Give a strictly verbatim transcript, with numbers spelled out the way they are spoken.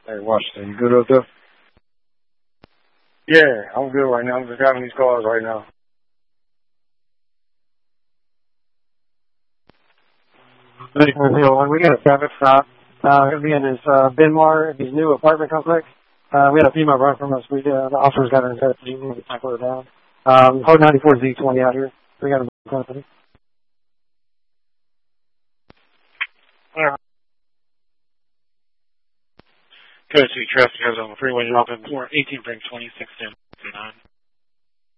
Hey, Washington, you good up there? Yeah, I'm good right now. I'm just driving these cars right now. We got a traffic stop. Uh, going to be in his uh, Benmar, his new apartment complex. Uh, we had a female run from us. We uh, the officers got her in custody. We need to tackle her down. Um, Code ninety-four Z twenty out here. We got a company. Code two traffic has on the freeway, dropping four eighteen, bring twenty-six ten nine.